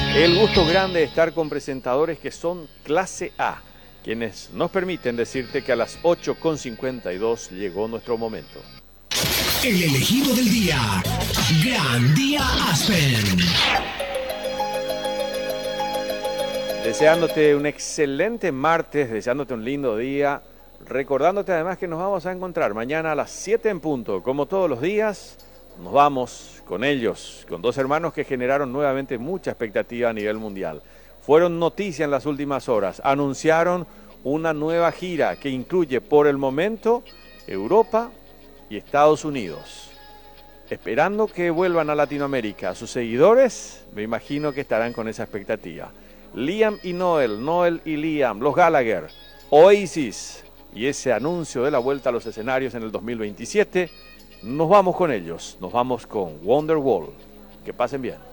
El gusto grande de estar con presentadores que son clase A, quienes nos permiten decirte que a las 8:52 llegó nuestro momento. El elegido del día, Gran Día Aspen. Deseándote un excelente martes, deseándote un lindo día, recordándote además que nos vamos a encontrar mañana a las 7 en punto, como todos los días. Nos vamos con ellos, con dos hermanos que generaron nuevamente mucha expectativa a nivel mundial. Fueron noticia en las últimas horas, anunciaron una nueva gira que incluye por el momento Europa y Estados Unidos. Esperando que vuelvan a Latinoamérica. Sus seguidores, me imagino que estarán con esa expectativa. Liam y Noel, Noel y Liam, los Gallagher, Oasis y ese anuncio de la vuelta a los escenarios en el 2027, nos vamos con ellos, nos vamos con Wonderwall. Que pasen bien.